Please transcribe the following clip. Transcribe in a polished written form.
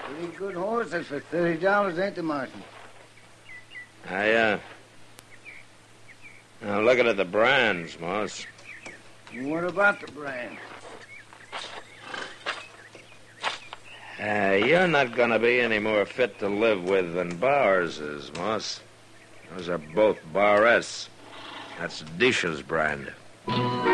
Pretty good horses for $30, ain't they, Martin? Now, looking at the brands, Moss. What about the brand? You're not going to be any more fit to live with than Bowers is, Moss. Those are both Bar S. That's Disha's brand.